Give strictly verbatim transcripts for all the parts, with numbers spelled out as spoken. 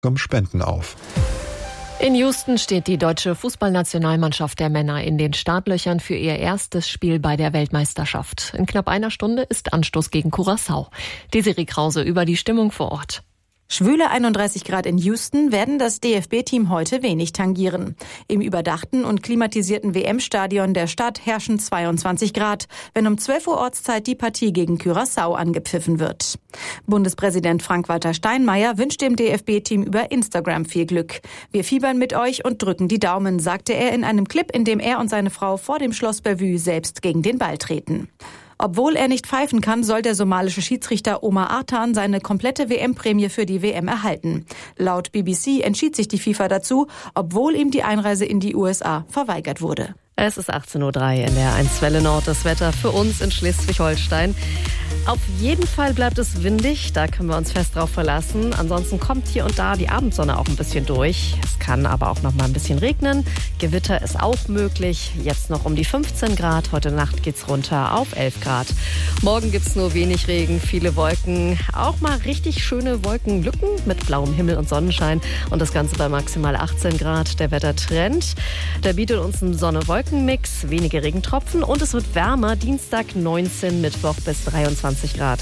Spenden auf. In Houston steht die deutsche Fußballnationalmannschaft der Männer in den Startlöchern für ihr erstes Spiel bei der Weltmeisterschaft. In knapp einer Stunde ist Anstoß gegen Curaçao. Desiree Krause über die Stimmung vor Ort. Schwüle einunddreißig Grad in Houston werden das D F B-Team heute wenig tangieren. Im überdachten und klimatisierten W M-Stadion der Stadt herrschen zweiundzwanzig Grad, wenn um zwölf Uhr Ortszeit die Partie gegen Curaçao angepfiffen wird. Bundespräsident Frank-Walter Steinmeier wünscht dem D F B-Team über Instagram viel Glück. Wir fiebern mit euch und drücken die Daumen, sagte er in einem Clip, in dem er und seine Frau vor dem Schloss Bellevue selbst gegen den Ball treten. Obwohl er nicht pfeifen kann, soll der somalische Schiedsrichter Omar Artan seine komplette W M-Prämie für die W M erhalten. Laut B B C entschied sich die FIFA dazu, obwohl ihm die Einreise in die U S A verweigert wurde. Es ist achtzehn Uhr drei in der eins Welle Nord. Das Wetter für uns in Schleswig-Holstein. Auf jeden Fall bleibt es windig, da können wir uns fest drauf verlassen. Ansonsten kommt hier und da die Abendsonne auch ein bisschen durch. Es kann aber auch noch mal ein bisschen regnen. Gewitter ist auch möglich. Jetzt noch um die fünfzehn Grad. Heute Nacht geht's runter auf elf Grad. Morgen gibt's nur wenig Regen, viele Wolken. Auch mal richtig schöne Wolkenlücken mit blauem Himmel und Sonnenschein. Und das Ganze bei maximal achtzehn Grad. Der Wettertrend, der bietet uns einen Sonne-Wolken-Mix, wenige Regentropfen und es wird wärmer. Dienstag neunzehn, Mittwoch bis dreiundzwanzig Grad.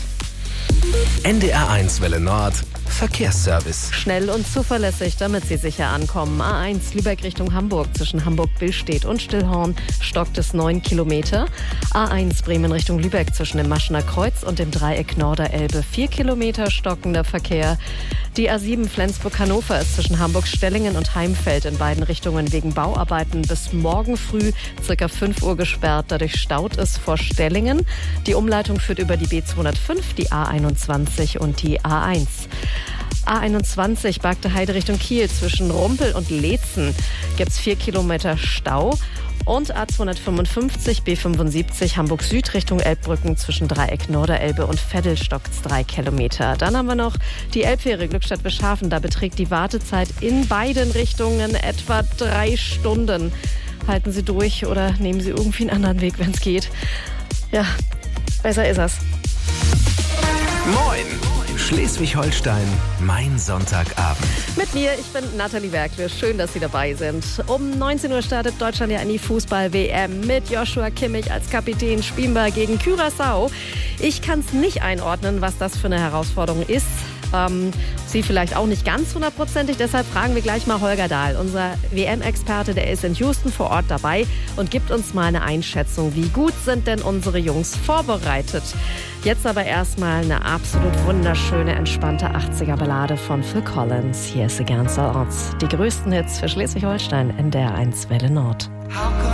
N D R eins Welle Nord Verkehrsservice. Schnell und zuverlässig, damit Sie sicher ankommen. A eins Lübeck Richtung Hamburg zwischen Hamburg-Billstedt und Stillhorn stockt es neun Kilometer. A eins Bremen Richtung Lübeck zwischen dem Maschener Kreuz und dem Dreieck Norderelbe vier Kilometer stockender Verkehr. Die A sieben Flensburg-Hannover ist zwischen Hamburg-Stellingen und Heimfeld in beiden Richtungen wegen Bauarbeiten bis morgen früh circa fünf Uhr gesperrt. Dadurch staut es vor Stellingen. Die Umleitung führt über die B zweihundertfünf, die A einundzwanzig und die A eins. A einundzwanzig Bargte Heide Richtung Kiel zwischen Rumpel und Leetzen gibt es vier Kilometer Stau. Und A zweihundertfünfundfünfzig B fünfundsiebzig Hamburg Süd Richtung Elbbrücken zwischen Dreieck Norderelbe und Veddel stockt's drei Kilometer. Dann haben wir noch die Elbfähre Glückstadt-Bischhafen. Da beträgt die Wartezeit in beiden Richtungen etwa drei Stunden. Halten Sie durch oder nehmen Sie irgendwie einen anderen Weg, wenn es geht. Ja, besser ist es. Moin! Schleswig-Holstein, mein Sonntagabend. Mit mir, ich bin Nathalie Werkle. Schön, dass Sie dabei sind. Um neunzehn Uhr startet Deutschland ja in die Fußball-W M. Mit Joshua Kimmich als Kapitän spielen wir gegen Curaçao. Ich kann es nicht einordnen, was das für eine Herausforderung ist. Ähm, Sie vielleicht auch nicht ganz hundertprozentig. Deshalb fragen wir gleich mal Holger Dahl, unser W M-Experte, der ist in Houston vor Ort dabei und gibt uns mal eine Einschätzung. Wie gut sind denn unsere Jungs vorbereitet? Jetzt aber erstmal eine absolut wunderschöne, entspannte achtziger-Ballade von Phil Collins. Hier ist Against All Odds. Die größten Hits für Schleswig-Holstein in der eins Welle Nord.